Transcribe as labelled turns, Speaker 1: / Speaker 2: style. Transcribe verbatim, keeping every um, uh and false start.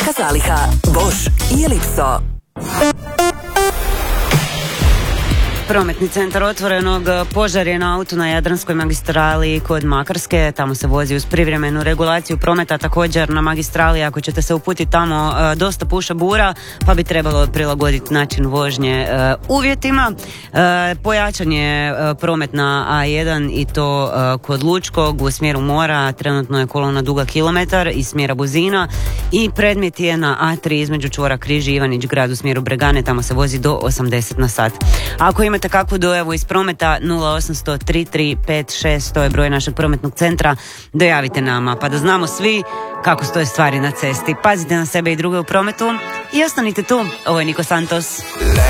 Speaker 1: Velika zaliha, Bosch i Ellipso.
Speaker 2: Prometni centar Otvorenog, požar je na autu na Jadranskoj magistrali kod Makarske, tamo se vozi uz privremenu regulaciju prometa, također na magistrali ako ćete se uputiti tamo dosta puša bura, pa bi trebalo prilagoditi način vožnje uvjetima. Pojačan je promet na A jedan i to kod Lučkog u smjeru mora, trenutno je kolona duga kilometar iz smjera Buzina i predmet je na A tri između čvora Križ i Ivanić Grad u smjeru Bregane, tamo se vozi do osamdeset na sat. Ako imate kakvu dojavu iz prometa, nula osamsto tri tri pet šest, to je broj našeg prometnog centra, dojavite nama pa da znamo svi kako stoje stvari na cesti. Pazite na sebe i druge u prometu i ostanite tu. Ovo je Niko Santos.